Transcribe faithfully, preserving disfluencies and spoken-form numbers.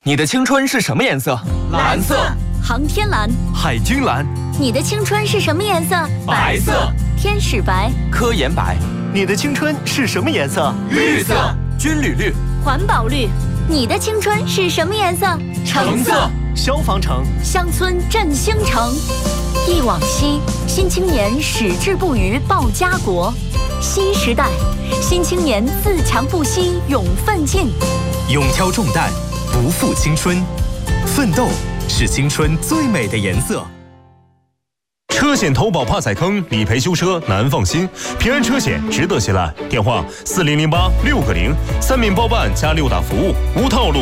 你的青春是什么颜色？ 蓝色。 航天蓝。 海军蓝。 你的青春是什么颜色？ 白色。 天使白。 科研白。 你的青春是什么颜色？ 绿色。 军旅绿。 环保绿。你的青春是什么颜色？ 橙色。 消防橙。 乡村振兴城。忆往昔，新青年矢志不渝报家国。新时代，新青年自强不息勇奋进。 勇挑重担，不负青春。奋斗是青春最美的颜色。 车险投保怕踩坑，理赔修车难放心。平安车险值得信赖。电话：四零零八六个零，三免包办加六大服务，无套路。